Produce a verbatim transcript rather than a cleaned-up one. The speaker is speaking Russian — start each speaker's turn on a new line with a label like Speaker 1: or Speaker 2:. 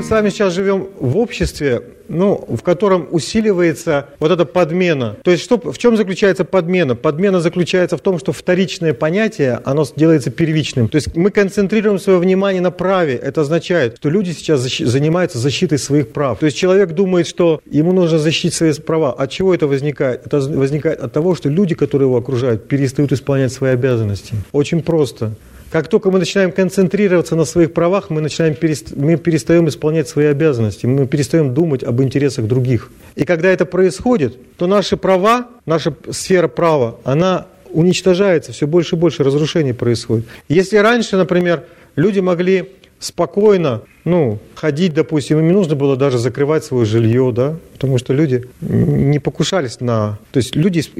Speaker 1: Мы с вами сейчас живем в обществе, ну, в котором усиливается вот эта подмена. То есть что, в чем заключается подмена? Подмена заключается в том, что вторичное понятие, оно делается первичным. То есть мы концентрируем свое внимание на праве. Это означает, что люди сейчас защ- занимаются защитой своих прав. То есть человек думает, что ему нужно защитить свои права. От чего это возникает? Это возникает от того, что люди, которые его окружают, перестают исполнять свои обязанности. Очень просто. Как только мы начинаем концентрироваться на своих правах, мы, начинаем перест... мы перестаем исполнять свои обязанности, мы перестаем думать об интересах других. И когда это происходит, то наши права, наша сфера права, она уничтожается, все больше и больше разрушений происходит. Если раньше, например, люди могли спокойно, ну, ходить, допустим, им не нужно было даже закрывать свое жилье, да, потому что люди не покушались на... То есть люди